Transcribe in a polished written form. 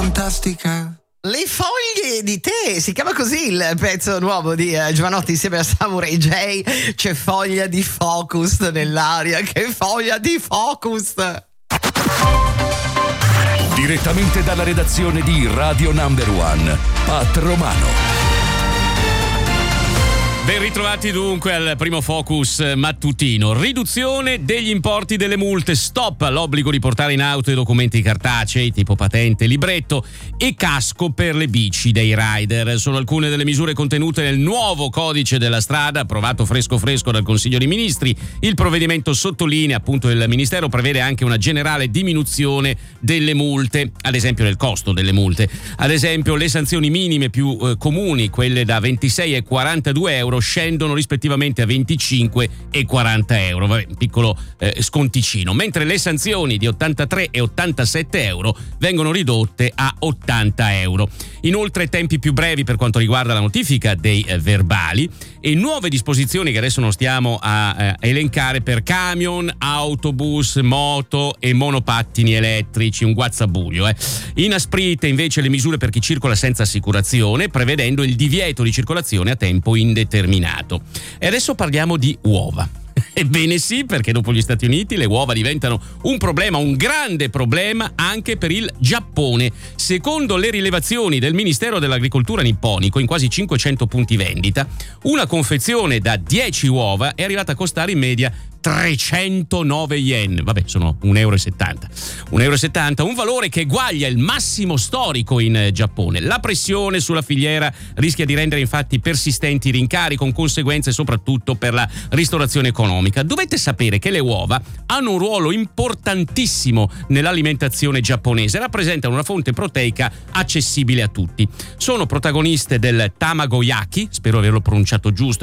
fantastica. Le foglie di te, si chiama così il pezzo nuovo di Giovanotti insieme a Samurai J. C'è foglia di Focus nell'aria, che foglia di Focus! Direttamente dalla redazione di Radio Number One, Pat Romano. Ben ritrovati dunque al primo focus mattutino. Riduzione degli importi delle multe, stop all'obbligo di portare in auto i documenti cartacei tipo patente, libretto e casco per le bici dei rider. Sono alcune delle misure contenute nel nuovo codice della strada approvato fresco dal Consiglio dei Ministri. Il provvedimento sottolinea, appunto, il Ministero prevede anche una generale diminuzione delle multe, ad esempio del costo delle multe. Ad esempio le sanzioni minime più comuni, quelle da 26 e 42 euro, scendono rispettivamente a 25 e 40 euro, vabbè, un piccolo sconticino, mentre le sanzioni di 83 e 87 euro vengono ridotte a 80 euro. Inoltre tempi più brevi per quanto riguarda la notifica dei verbali e nuove disposizioni che adesso non stiamo a elencare per camion, autobus, moto e monopattini elettrici, un guazzabuglio. Inasprite invece le misure per chi circola senza assicurazione, prevedendo il divieto di circolazione a tempo indeterminato. E adesso parliamo di uova. Ebbene sì, perché dopo gli Stati Uniti le uova diventano un problema, un grande problema anche per il Giappone. Secondo le rilevazioni del Ministero dell'Agricoltura nipponico, in quasi 500 punti vendita, una confezione da 10 uova è arrivata a costare in media 309 yen, vabbè, sono 1,70 €, un valore che eguaglia il massimo storico in Giappone. La pressione sulla filiera rischia di rendere infatti persistenti i rincari, con conseguenze soprattutto per la ristorazione economica. Dovete sapere che le uova hanno un ruolo importantissimo nell'alimentazione giapponese, rappresentano una fonte proteica accessibile a tutti. Sono protagoniste del tamagoyaki, spero averlo pronunciato giusto,